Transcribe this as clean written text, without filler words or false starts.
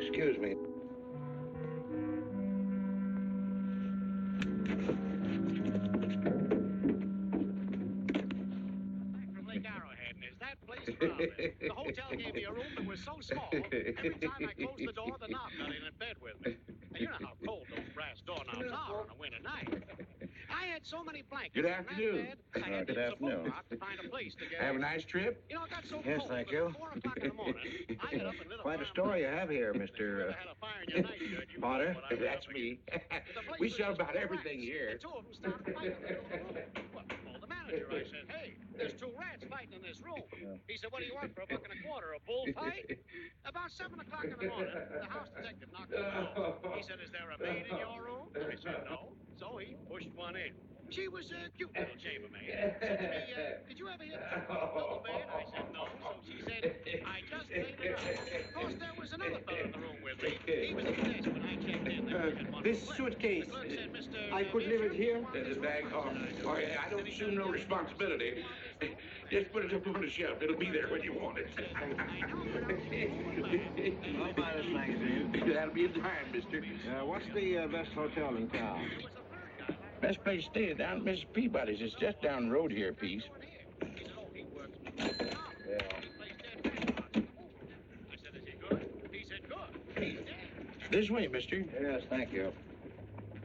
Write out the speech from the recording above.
Excuse me. From Lake Arrowhead, and is that place crowded? The hotel gave me a room that was so small, every time I closed the door, the knob got in bed with me. And you know how cold those brass doorknobs are on a winter night. I had so many blankets Good in that afternoon. bed, I had Good to use a afternoon. boat rock to find a place to get Have a in. nice trip? You know, it got so Yes, cold thank that you. at 4 o'clock in the morning, I got up and lit a Quite a fire story you in my have bed. here, If you ever Mr. had a fire in your nightshirt, you know Potter. what I was That's up me. against. The place We was sell just about full of everything rats, here. and two of them started fighting in the middle of the room. Well, I called the manager. I said, hey, there's two rats fighting in this room. He said, what do you want for $1.25? A bullfight? About 7 o'clock in the morning, the house detective knocked on the door. He said, is there a maid in your room? I said, no. So he pushed one in. She was a cute little chambermaid. Said to me, did you ever hear the double bed? I said, no. So she said, I just made it up. Of course, there was another fellow in the room with me. He was at the desk when I checked in. They only had one This room left. suitcase, The clerk said, Mr. I could leave it here. You want There's this a bag. room? Oh, I said, oh, yeah, I don't assume no responsibility. Just put it up on the shelf. It'll be there when you want it. I now went out to the room and laughed. I'll buy this magazine. That'll be a dime, mister. What's the best hotel in town? There was a third guy. Best place to stay down at Mrs. Peabody's. It's just down the road here a piece. He said, oh, he works for the He plays dead matchbox in the movie. I said, is he good? He said, good. He's dead. This way, mister. Yes, thank you.